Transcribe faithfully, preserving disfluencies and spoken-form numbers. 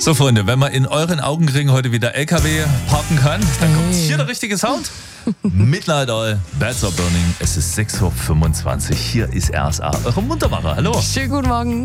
So, Freunde, wenn man in euren Augenringen heute wieder L K W parken kann, dann kommt hier der richtige Sound. Midnight Oil, Beds Are Burning. Es ist sechs Uhr fünfundzwanzig. Hier ist R S A, eure Muntermacher. Hallo. Schönen guten Morgen.